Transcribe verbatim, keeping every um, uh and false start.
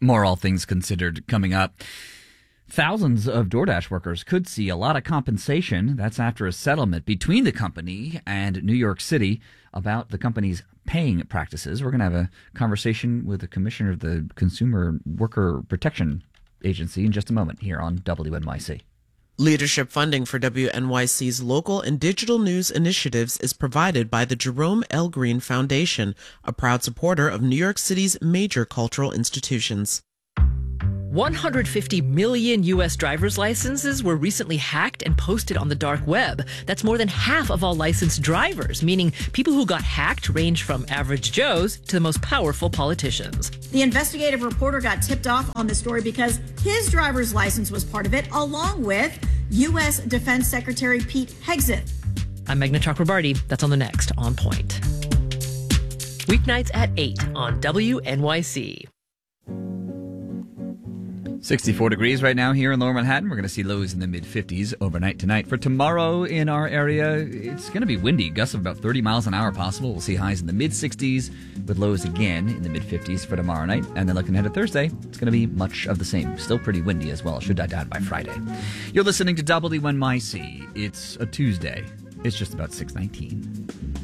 More All Things Considered coming up. Thousands of DoorDash workers could see a lot of compensation. That's after a settlement between the company and New York City about the company's paying practices. We're going to have a conversation with the commissioner of the Consumer Worker Protection Agency in just a moment here on W N Y C. Leadership funding for W N Y C's local and digital news initiatives is provided by the Jerome L. Green Foundation, a proud supporter of New York City's major cultural institutions. one hundred fifty million U S driver's licenses were recently hacked and posted on the dark web. That's more than half of all licensed drivers, meaning people who got hacked range from average Joes to the most powerful politicians. The investigative reporter got tipped off on the story because his driver's license was part of it, along with U S Defense Secretary Pete Hegseth. I'm Meghna Chakrabarty. That's on the next On Point. Weeknights at eight on W N Y C. sixty-four degrees right now here in Lower Manhattan. We're going to see lows in the mid-fifties overnight tonight. For tomorrow in our area, it's going to be windy. Gusts of about thirty miles an hour possible. We'll see highs in the mid-sixties with lows again in the mid-fifties for tomorrow night. And then looking ahead at Thursday, it's going to be much of the same. Still pretty windy as well. Should die down by Friday. You're listening to W N Y C. It's a Tuesday. It's just about six nineteen.